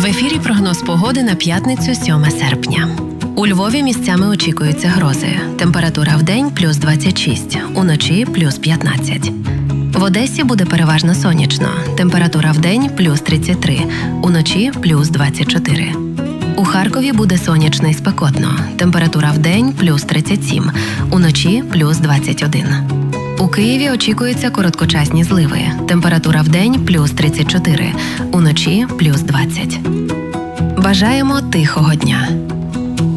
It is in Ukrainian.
ефірі прогноз погоди на п'ятницю 7 серпня. У Львові місцями очікуються грози. Температура вдень – плюс 26, уночі – плюс 15. В Одесі буде переважно сонячно. Температура вдень – плюс 33, уночі – плюс 24. У Харкові буде сонячно і спекотно. Температура вдень – плюс 37, уночі – плюс 21. У Києві очікуються короткочасні зливи. Температура вдень – плюс 34, уночі – плюс 20. Бажаємо тихого дня!